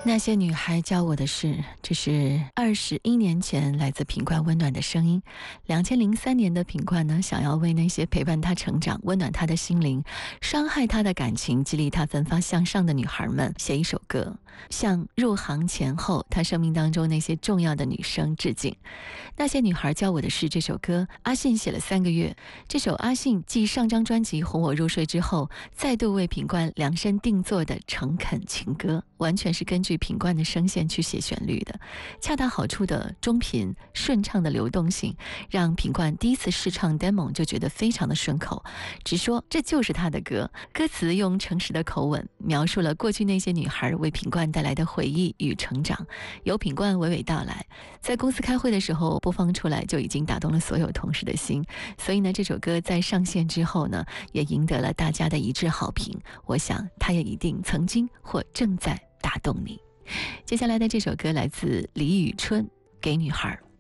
那些女孩教我的事，这是21年前来自品冠温暖的声音。2003年的品冠呢，想要为那些陪伴她成长、温暖她的心灵、伤害她的感情、激励她奋发向上的女孩们写一首歌，向入行前后她生命当中那些重要的女生致敬。那些女孩教我的事这首歌，阿信写了3个月。这首阿信继上张专辑《哄我入睡》之后，再度为品冠量身定做的诚恳情歌，完全是根据品冠的声线去写旋律的，恰到好处的中频顺畅的流动性，让品冠第一次试唱 demo 就觉得非常的顺口，直说这就是他的歌。歌词用诚实的口吻描述了过去那些女孩为品冠带来的回忆与成长，由品冠娓娓道来。在公司开会的时候播放出来，就已经打动了所有同事的心，所以呢，这首歌在上线之后呢，也赢得了大家的一致好评。我想它也一定曾经或正在打动你。接下来的这首歌来自李宇春，《给女孩》。